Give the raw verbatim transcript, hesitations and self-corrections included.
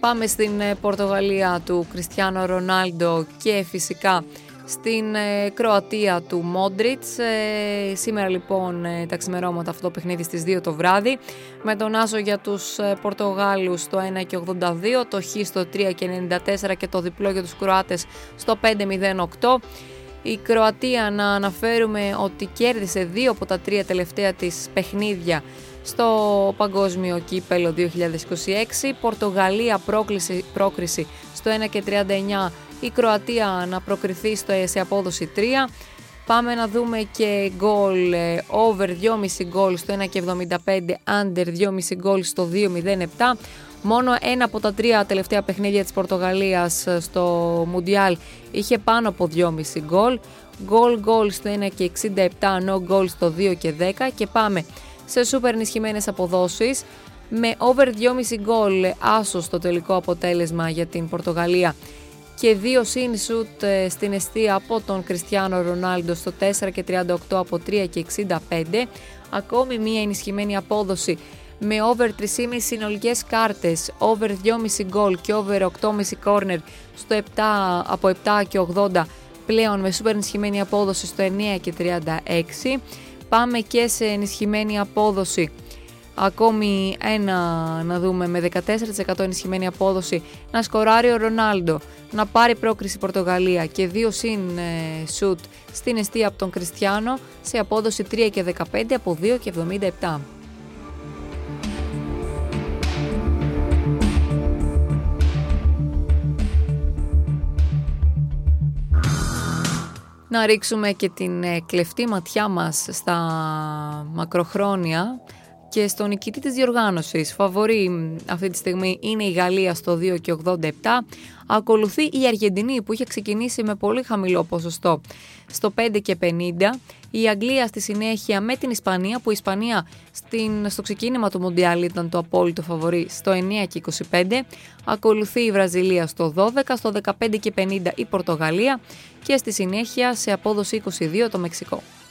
Πάμε στην Πορτογαλία του Κριστιάνο Ρονάλντο και φυσικά στην ε, Κροατία του Μόντριτς. Ε, σήμερα λοιπόν ε, τα ξημερώματα αυτό το παιχνίδι στις δύο το βράδυ, με τον άσο για τους ε, Πορτογάλους στο ένα και ογδόντα δύο, το χ στο τρία και ενενήντα τέσσερα και το διπλό για τους Κροάτες στο πέντε μηδέν οκτώ. Η Κροατία, να αναφέρουμε ότι κέρδισε δύο από τα τρία τελευταία της παιχνίδια στο Παγκόσμιο Κύπελλο δύο χιλιάδες είκοσι έξι. Πορτογαλία πρόκληση, πρόκριση στο ένα και τριάντα εννιά, η Κροατία να προκριθεί στο, σε απόδοση τρία. Πάμε να δούμε και γκολ, over δυόμισι γκολ στο ένα και εβδομήντα πέντε, under δυόμισι γκολ στο δύο μηδέν επτά. Μόνο ένα από τα τρία τελευταία παιχνίδια της Πορτογαλίας στο Μουντιάλ είχε πάνω από δυόμισι γκολ. Γκολ γκολ στο ένα και εξήντα επτά, no γκολ στο δύο και δέκα. Και πάμε σε σούπερ ενισχυμένες αποδόσεις με over δυόμισι γκολ, άσο στο τελικό αποτέλεσμα για την Πορτογαλία και δύο συν σουτ στην εστία από τον Κριστιάνο Ρονάλντο στο τέσσερα και τριάντα οκτώ από τρία και εξήντα πέντε. Ακόμη μία ενισχυμένη απόδοση με over τρία κόμμα πέντε συνολικές κάρτες, over δυόμισι γκολ και over οκτώ κόμμα πέντε κόρνερ στο επτά, από επτά και ογδόντα, πλέον με σούπερ ενισχυμένη απόδοση στο εννέα και τριάντα έξι. Πάμε και σε ενισχυμένη απόδοση, ακόμη ένα να δούμε με δεκατέσσερα τοις εκατό ενισχυμένη απόδοση, να σκοράρει ο Ρονάλντο, να πάρει πρόκριση Πορτογαλία και δύο συν σουτ στην εστία από τον Κριστιάνο σε απόδοση τρία και δεκαπέντε από δύο και εβδομήντα επτά. Να ρίξουμε και την κλεφτή ματιά μας στα μακροχρόνια και στον νικητή της διοργάνωσης. Φαβορί αυτή τη στιγμή είναι η Γαλλία στο δύο και ογδόντα επτά. Ακολουθεί η Αργεντινή που είχε ξεκινήσει με πολύ χαμηλό ποσοστό στο πέντε και πενήντα. Η Αγγλία στη συνέχεια με την Ισπανία, που η Ισπανία στην, στο ξεκίνημα του Μουντιάλ ήταν το απόλυτο φαβορί στο εννέα και είκοσι πέντε. Ακολουθεί η Βραζιλία στο δώδεκα, στο δεκαπέντε και πενήντα η Πορτογαλία και στη συνέχεια σε απόδοση είκοσι δύο το Μεξικό.